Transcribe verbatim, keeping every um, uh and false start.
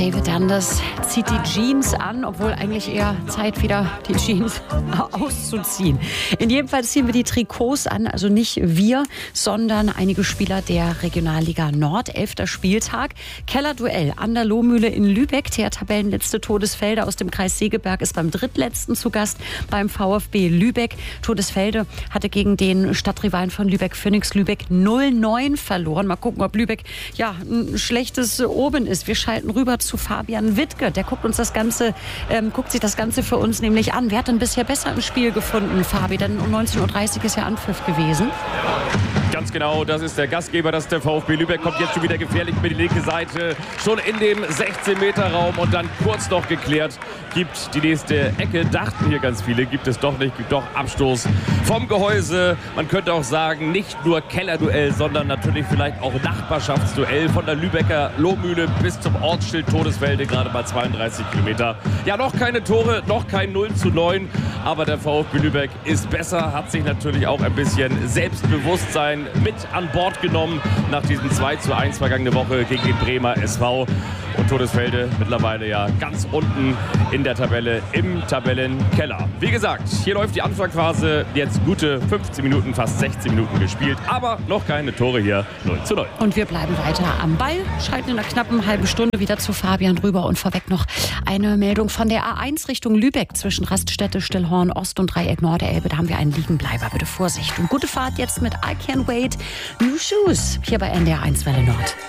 David Anders zieht die Jeans an, obwohl eigentlich eher Zeit, wieder die Jeans auszuziehen. In jedem Fall ziehen wir die Trikots an, also nicht wir, sondern einige Spieler der Regionalliga Nord. Elfter Spieltag. Kellerduell an der Lohmühle in Lübeck. Der Tabellenletzte Todesfelde aus dem Kreis Segeberg ist beim drittletzten zu Gast beim VfB Lübeck. Todesfelde hatte gegen den Stadtrivalen von Lübeck, Phoenix Lübeck, null neun verloren. Mal gucken, ob Lübeck ja ein schlechtes Oben ist. Wir schalten rüber zu Fabian Wittke. Der guckt uns das Ganze, ähm, guckt sich das Ganze für uns nämlich an. Wer hat denn bisher besser im Spiel gefunden, Fabi? Denn um neunzehn Uhr dreißig ist ja Anpfiff gewesen. Ganz genau, das ist der Gastgeber, das ist der VfB Lübeck, kommt jetzt schon wieder gefährlich mit die linke Seite, schon in dem sechzehn Meter Raum und dann kurz noch geklärt, gibt die nächste Ecke, dachten hier ganz viele, gibt es doch nicht, gibt doch Abstoß vom Gehäuse, man könnte auch sagen, nicht nur Kellerduell, sondern natürlich vielleicht auch Nachbarschaftsduell von der Lübecker Lohmühle bis zum Ortsschild Todesfelde, gerade bei zweiunddreißig Kilometer. Ja, noch keine Tore, noch kein null zu neun, aber der VfB Lübeck ist besser, hat sich natürlich auch ein bisschen Selbstbewusstsein mit an Bord genommen nach diesem zwei zu eins vergangene Woche gegen den Bremer S V. Und Todesfelde mittlerweile ja ganz unten in der Tabelle, im Tabellenkeller. Wie gesagt, hier läuft die Anfangsphase, jetzt gute fünfzehn Minuten, fast sechzehn Minuten gespielt, aber noch keine Tore hier, null zu null. Und wir bleiben weiter am Ball, schalten in einer knappen halben Stunde wieder zu Fabian rüber und vorweg noch eine Meldung von der A eins Richtung Lübeck zwischen Raststätte, Stillhorn, Ost und Dreieck Norderelbe. Da haben wir einen Liegenbleiber, bitte Vorsicht. Und gute Fahrt jetzt mit I Can't Wait, New Shoes, hier bei N D R eins Welle Nord.